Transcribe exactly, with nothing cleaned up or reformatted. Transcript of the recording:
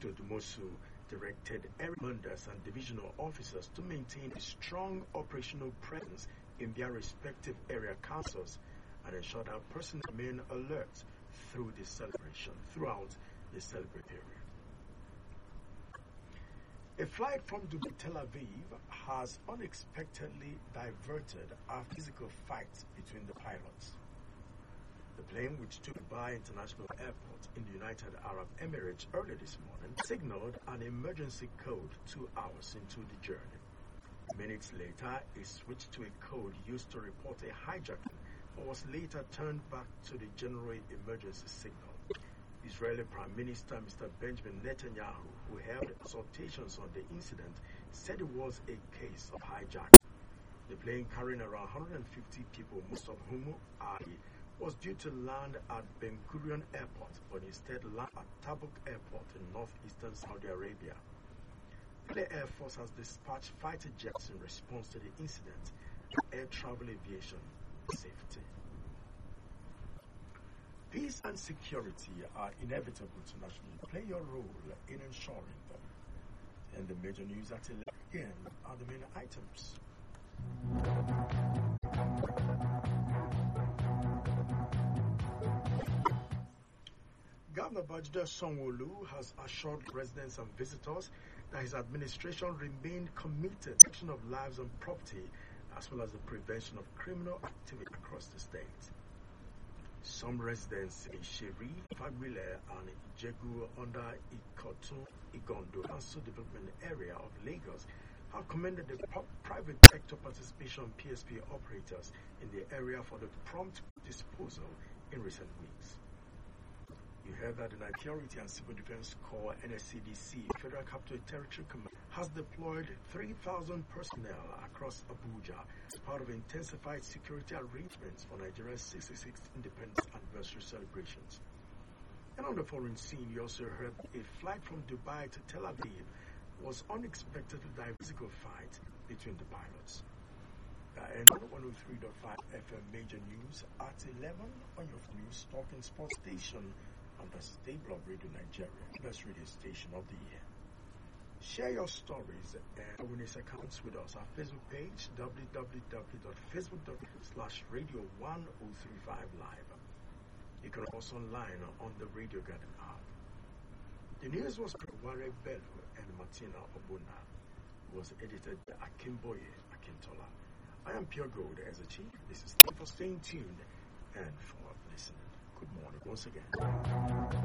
Doctor Dumosu directed area commanders and divisional officers to maintain a strong operational presence in their respective area councils and ensure that personnel remain alert through the celebration, throughout the celebratory period. A flight from Dubai to Tel Aviv has unexpectedly diverted after physical fight between the pilots. The plane, which took Dubai International Airport in the United Arab Emirates earlier this morning, signaled an emergency code two hours into the journey. Minutes later, it switched to a code used to report a hijacking, but was later turned back to the general emergency signal. Israeli Prime Minister Mister Benjamin Netanyahu, who held consultations on the incident, said it was a case of hijacking. The plane carrying around one hundred fifty people, most of whom are was due to land at Ben Gurion Airport, but instead landed at Tabuk Airport in northeastern Saudi Arabia. The Air Force has dispatched fighter jets in response to the incident for air travel aviation safety. Peace and security are inevitable to nationally play your role in ensuring them. And the major news at eleven again are the main items. Governor Babajide Sanwo-Olu has assured residents and visitors that his administration remained committed to the protection of lives and property, as well as the prevention of criminal activity across the state. Some residents in Sheri, Fagbile, and Ijegu under Ikotun, Igondo Council Development Area of Lagos have commended the private sector participation of P S P operators in the area for the prompt disposal in recent weeks. You heard that the Nigeria Security and Civil Defense Corps N S C D C Federal Capital Territory Command has deployed three thousand personnel across Abuja as part of intensified security arrangements for Nigeria's sixty-sixth Independence Anniversary celebrations. And on the foreign scene, you also heard a flight from Dubai to Tel Aviv was unexpectedly diverted physical fight between the pilots. And one oh three point five F M Major News at eleven on your news talking sports station on the stable of Radio Nigeria, the best radio station of the year. Share your stories and awareness accounts with us. Our Facebook page, w w w dot facebook dot com slash radio one oh three five live. You can also online on the Radio Garden app. The news was prepared by Bello and Martina Obuna. It was edited by Akimboye Akintola. I am Pure Gold as a chief. This is thank you for staying tuned and for listening. Good morning once again.